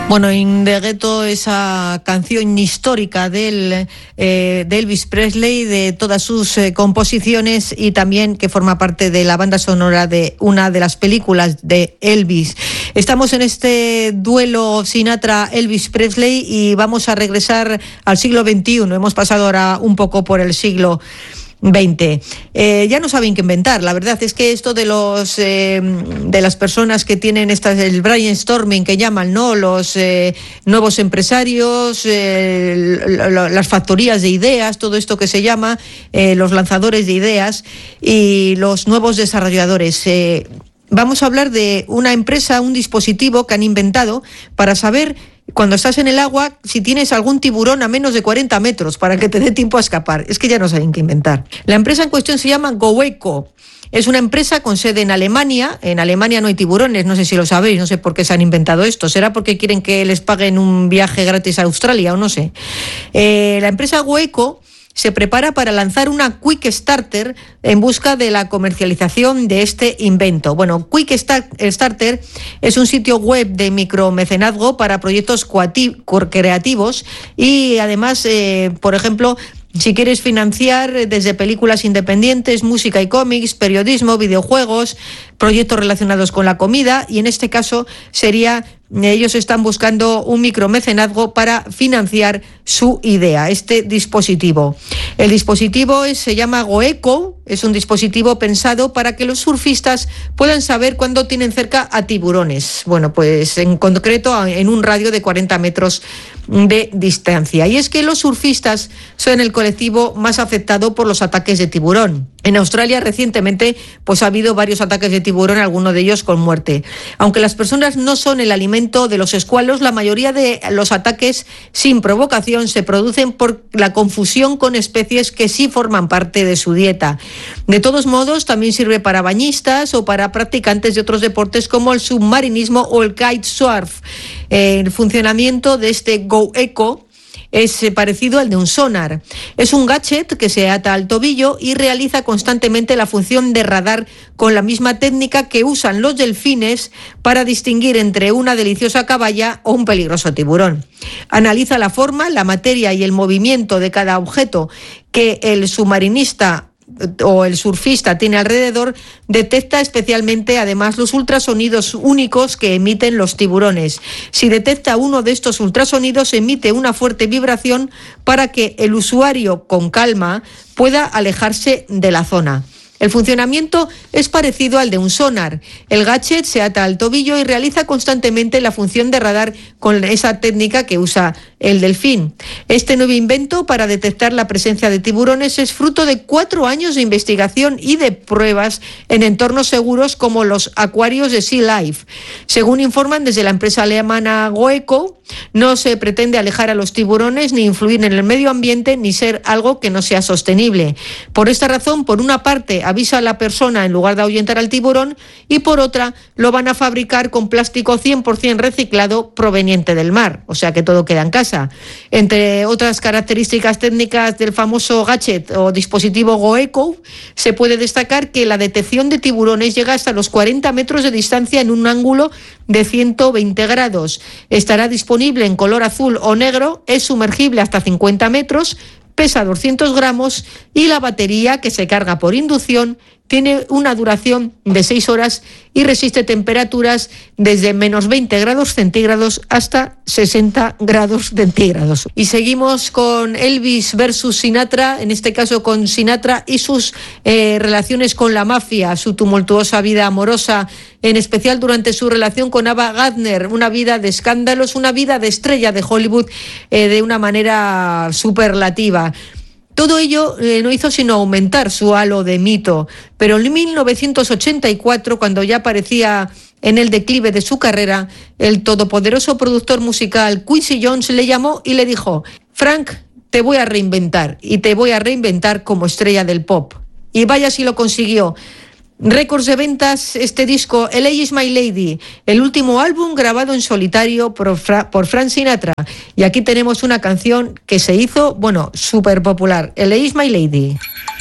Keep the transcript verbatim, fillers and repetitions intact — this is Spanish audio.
Bueno, In the Ghetto, esa canción histórica del, eh, de Elvis Presley, de todas sus eh, composiciones, y también que forma parte de la banda sonora de una de las películas de Elvis. Estamos en este duelo Sinatra-Elvis Presley y vamos a regresar al siglo veintiuno. Hemos pasado ahora un poco por el siglo veinte. Eh, ya no saben qué inventar. La verdad es que esto de los eh, de las personas que tienen estas, el brainstorming que llaman, ¿no? Los eh, nuevos empresarios, eh, las factorías de ideas, todo esto que se llama, eh, los lanzadores de ideas y los nuevos desarrolladores. Eh, vamos a hablar de una empresa, un dispositivo que han inventado para saber, cuando estás en el agua, si tienes algún tiburón a menos de cuarenta metros para que te dé tiempo a escapar. Es que ya no saben qué inventar. La empresa en cuestión se llama Goeco. Es una empresa con sede en Alemania. En Alemania no hay tiburones, no sé si lo sabéis, no sé por qué se han inventado esto. ¿Será porque quieren que les paguen un viaje gratis a Australia o no sé? Eh, la empresa Goeco se prepara para lanzar una Quick Starter en busca de la comercialización de este invento. Bueno, Quick Starter es un sitio web de micromecenazgo para proyectos creativos y además, eh, por ejemplo, si quieres financiar desde películas independientes, música y cómics, periodismo, videojuegos, proyectos relacionados con la comida, y en este caso sería, ellos están buscando un micromecenazgo para financiar su idea, este dispositivo. El dispositivo es, se llama Goeco, es un dispositivo pensado para que los surfistas puedan saber cuándo tienen cerca a tiburones. Bueno, pues en concreto en un radio de cuarenta metros de distancia. Y es que los surfistas son el colectivo más afectado por los ataques de tiburón. En Australia recientemente pues ha habido varios ataques de tiburón, algunos de ellos con muerte. Aunque las personas no son el alimento de los escualos, la mayoría de los ataques sin provocación se producen por la confusión con especies que sí forman parte de su dieta. De todos modos, también sirve para bañistas o para practicantes de otros deportes como el submarinismo o el kitesurf. El funcionamiento de este Goeco es parecido al de un sonar. Es un gadget que se ata al tobillo y realiza constantemente la función de radar con la misma técnica que usan los delfines para distinguir entre una deliciosa caballa o un peligroso tiburón. Analiza la forma, la materia y el movimiento de cada objeto que el submarinista o el surfista tiene alrededor, detecta especialmente además los ultrasonidos únicos que emiten los tiburones. Si detecta uno de estos ultrasonidos, emite una fuerte vibración para que el usuario con calma pueda alejarse de la zona. El funcionamiento es parecido al de un sonar. El gadget se ata al tobillo y realiza constantemente la función de radar con esa técnica que usa el delfín. Este nuevo invento para detectar la presencia de tiburones es fruto de cuatro años de investigación y de pruebas en entornos seguros como los acuarios de Sea Life. Según informan desde la empresa alemana Goeco, no se pretende alejar a los tiburones ni influir en el medio ambiente ni ser algo que no sea sostenible. Por esta razón, por una parte, avisa a la persona en lugar de ahuyentar al tiburón, y por otra lo van a fabricar con plástico cien por ciento reciclado proveniente del mar, o sea que todo queda en casa. Entre otras características técnicas del famoso gadget o dispositivo Goeco, se puede destacar que la detección de tiburones llega hasta los cuarenta metros de distancia en un ángulo de ciento veinte grados. Estará disponible en color azul o negro, es sumergible hasta cincuenta metros, pesa doscientos gramos y la batería, que se carga por inducción, tiene una duración de seis horas y resiste temperaturas desde menos veinte grados centígrados hasta sesenta grados centígrados. Y seguimos con Elvis versus Sinatra, en este caso con Sinatra y sus eh, relaciones con la mafia, su tumultuosa vida amorosa, en especial durante su relación con Ava Gardner, una vida de escándalos, una vida de estrella de Hollywood eh, de una manera superlativa. Todo ello eh, no hizo sino aumentar su halo de mito, pero en mil novecientos ochenta y cuatro, cuando ya parecía en el declive de su carrera, el todopoderoso productor musical Quincy Jones le llamó y le dijo: Frank, te voy a reinventar, y te voy a reinventar como estrella del pop. Y vaya si lo consiguió. Récords de ventas este disco, L A is My Lady, el último álbum grabado en solitario por, Fra- por Frank Sinatra. Y aquí tenemos una canción que se hizo, bueno, súper popular, L A is My Lady.